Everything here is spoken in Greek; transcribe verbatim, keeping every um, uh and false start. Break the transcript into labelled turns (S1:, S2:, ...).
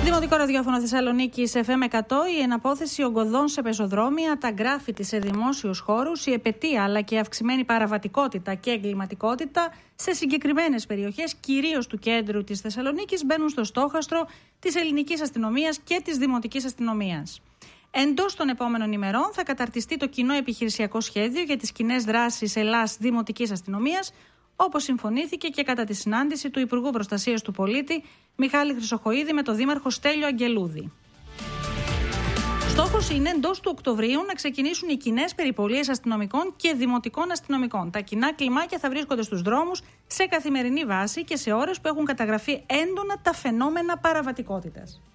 S1: Δημοτικό ραδιόφωνο Θεσσαλονίκης εφ εμ εκατό, η εναπόθεση ογκωδών σε πεζοδρόμια, τα γκράφιτι σε δημόσιους χώρους, η επετεία αλλά και αυξημένη παραβατικότητα και εγκληματικότητα σε συγκεκριμένες περιοχές, κυρίως του κέντρου της Θεσσαλονίκης, μπαίνουν στο στόχαστρο της ελληνικής αστυνομίας και της δημοτικής αστυνομίας. Εντός των επόμενων ημερών θα καταρτιστεί το κοινό επιχειρησιακό σχέδιο για τις κοινές δράσεις Ελλάς Δημοτικής Αστυνομίας, όπως συμφωνήθηκε και κατά τη συνάντηση του Υπουργού Προστασίας του Πολίτη Μιχάλη Χρυσοχοΐδη με τον Δήμαρχο Στέλιο Αγγελούδη. Στόχος είναι εντός του Οκτωβρίου να ξεκινήσουν οι κοινές περιπολίες αστυνομικών και δημοτικών αστυνομικών. Τα κοινά κλιμάκια θα βρίσκονται στους δρόμους σε καθημερινή βάση και σε ώρες που έχουν καταγραφεί έντονα τα φαινόμενα παραβατικότητας.